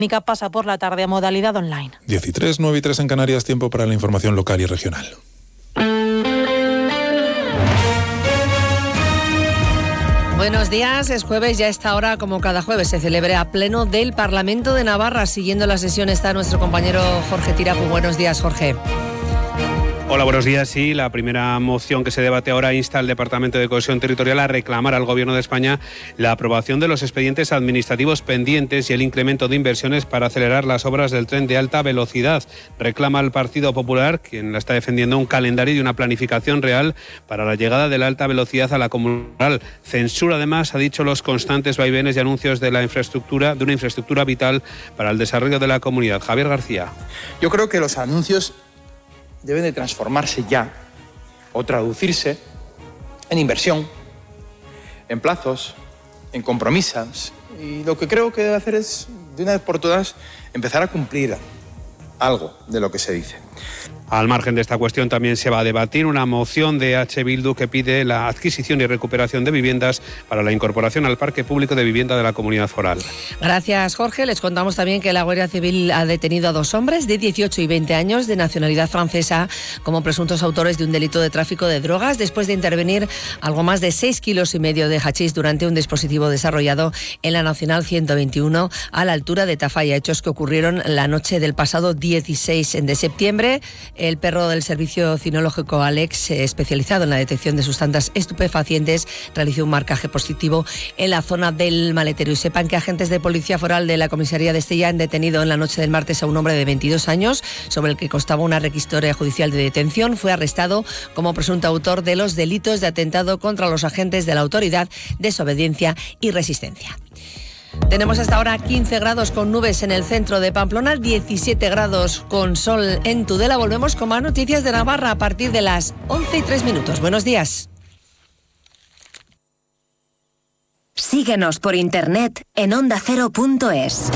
Pasa por la tarde a modalidad online. 13, 9 y 3 en Canarias, tiempo para la información local y regional. Buenos días, es jueves, ya a esta hora, como cada jueves, se celebra pleno del Parlamento de Navarra. Siguiendo la sesión está nuestro compañero Jorge Tirapu. Buenos días, Jorge. Hola, buenos días. Sí, la primera moción que se debate ahora insta al Departamento de Cohesión Territorial a reclamar al Gobierno de España la aprobación de los expedientes administrativos pendientes y el incremento de inversiones para acelerar las obras del tren de alta velocidad. Reclama al Partido Popular, quien la está defendiendo, un calendario y una planificación real para la llegada de la alta velocidad a la comunidad rural. Censura, además, ha dicho, los constantes vaivenes y anuncios de una infraestructura vital para el desarrollo de la comunidad. Javier García. Yo creo que los anuncios deben de transformarse ya o traducirse en inversión, en plazos, en compromisos. Y lo que creo que debe hacer es, de una vez por todas, empezar a cumplir algo de lo que se dice. Al margen de esta cuestión también se va a debatir una moción de H. Bildu que pide la adquisición y recuperación de viviendas para la incorporación al parque público de vivienda de la comunidad foral. Gracias, Jorge. Les contamos también que la Guardia Civil ha detenido a 2 hombres de 18 y 20 años de nacionalidad francesa como presuntos autores de un delito de tráfico de drogas después de intervenir algo más de 6,5 kilos de hachís durante un dispositivo desarrollado en la Nacional 121 a la altura de Tafalla, hechos que ocurrieron la noche del pasado 16 de septiembre. El perro del servicio cinológico Alex, especializado en la detección de sustancias estupefacientes, realizó un marcaje positivo en la zona del maletero. Y sepan que agentes de Policía Foral de la Comisaría de Estella han detenido en la noche del martes a un hombre de 22 años, sobre el que constaba una requisitoria judicial de detención. Fue arrestado como presunto autor de los delitos de atentado contra los agentes de la autoridad, desobediencia y resistencia. Tenemos hasta ahora 15 grados con nubes en el centro de Pamplona, 17 grados con sol en Tudela. Volvemos con más noticias de Navarra a partir de las 11:03. Buenos días. Síguenos por internet en ondacero.es.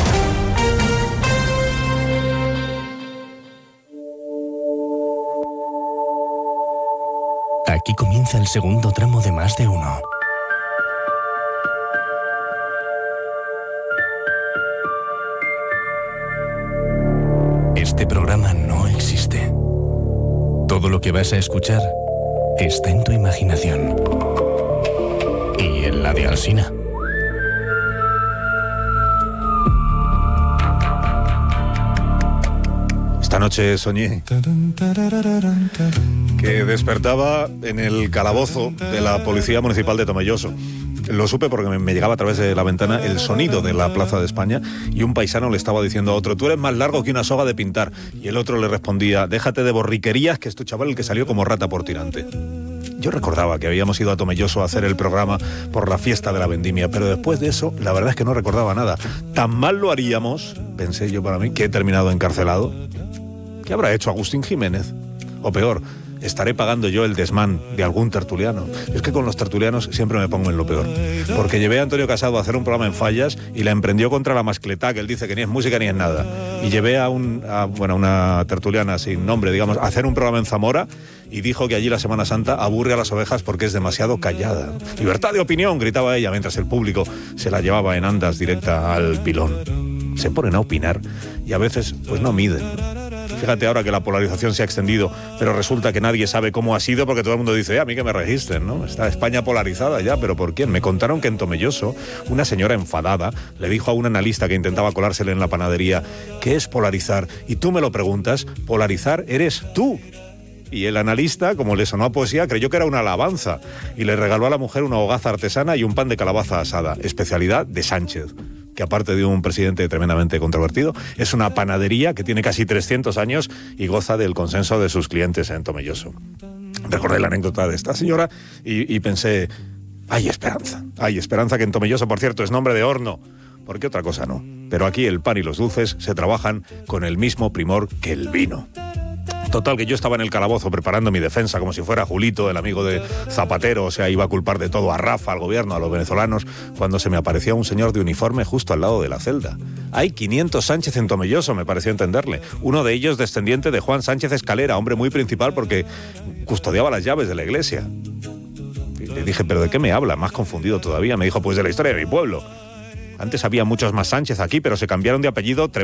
Aquí comienza el segundo tramo de Más de Uno. Este programa no existe. Todo lo que vas a escuchar está en tu imaginación. Y en la de Alsina. Esta noche soñé que despertaba en el calabozo de la Policía Municipal de Tomelloso. Lo supe porque me llegaba a través de la ventana el sonido de la Plaza de España y un paisano le estaba diciendo a otro: tú eres más largo que una soga de pintar. Y el otro le respondía: déjate de borriquerías, que es tu chaval el que salió como rata por tirante. Yo recordaba que habíamos ido a Tomelloso a hacer el programa por la fiesta de la vendimia, pero después de eso, la verdad es que no recordaba nada. Tan mal lo haríamos, pensé yo para mí, que he terminado encarcelado. ¿Qué habrá hecho Agustín Jiménez? O peor, ¿estaré pagando yo el desmán de algún tertuliano? Es que con los tertulianos siempre me pongo en lo peor. Porque llevé a Antonio Casado a hacer un programa en Fallas y la emprendió contra la mascletá, que él dice que ni es música ni es nada. Y llevé a una tertuliana sin nombre, digamos, a hacer un programa en Zamora y dijo que allí la Semana Santa aburre a las ovejas porque es demasiado callada. Libertad de opinión, gritaba ella, mientras el público se la llevaba en andas directa al pilón. Se ponen a opinar y a veces pues no miden. Fíjate ahora que la polarización se ha extendido, pero resulta que nadie sabe cómo ha sido porque todo el mundo dice: a mí que me registren, ¿no? Está España polarizada ya, pero ¿por quién? Me contaron que en Tomelloso una señora enfadada le dijo a un analista que intentaba colársele en la panadería: ¿qué es polarizar? Y tú me lo preguntas, polarizar eres tú. Y el analista, como le sonó a poesía, creyó que era una alabanza y le regaló a la mujer una hogaza artesana y un pan de calabaza asada, especialidad de Sánchez, que aparte de un presidente tremendamente controvertido, es una panadería que tiene casi 300 años y goza del consenso de sus clientes en Tomelloso. Recordé la anécdota de esta señora y pensé: hay esperanza que en Tomelloso, por cierto, es nombre de horno, porque otra cosa no. Pero aquí el pan y los dulces se trabajan con el mismo primor que el vino. Total, que yo estaba en el calabozo preparando mi defensa como si fuera Julito, el amigo de Zapatero, o sea, iba a culpar de todo a Rafa, al gobierno, a los venezolanos, cuando se me apareció un señor de uniforme justo al lado de la celda. Hay 500 Sánchez en Tomelloso, me pareció entenderle. Uno de ellos descendiente de Juan Sánchez Escalera, hombre muy principal porque custodiaba las llaves de la iglesia. Y le dije: ¿pero de qué me habla? Más confundido todavía. Me dijo: pues de la historia de mi pueblo. Antes había muchos más Sánchez aquí, pero se cambiaron de apellido